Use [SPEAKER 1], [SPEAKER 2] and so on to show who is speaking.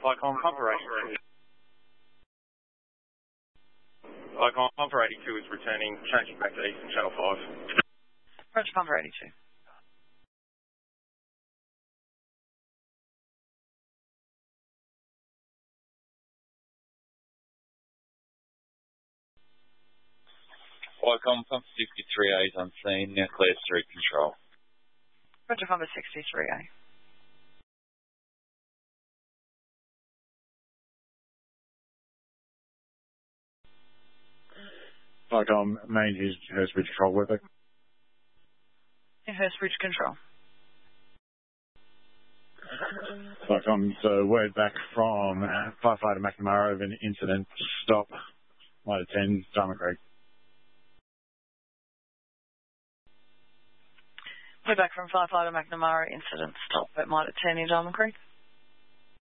[SPEAKER 1] Icon Pumper 82. Icon Pumper 82 is returning, changing back to Eastern Channel 5.
[SPEAKER 2] Roger, Pumper 82.
[SPEAKER 3] Icon Pumper 63A is unseen, now clears through control.
[SPEAKER 2] Roger, Pumper 63A.
[SPEAKER 4] Icon main is Hurstbridge Control, Weber.
[SPEAKER 2] Hurstbridge Control.
[SPEAKER 4] Icon, so word back from Firefighter McNamara of an incident. Stop. Mitre 10, Diamond Creek.
[SPEAKER 2] We're back from Firefighter McNamara incident. Stop at Mitre 10 in Diamond Creek.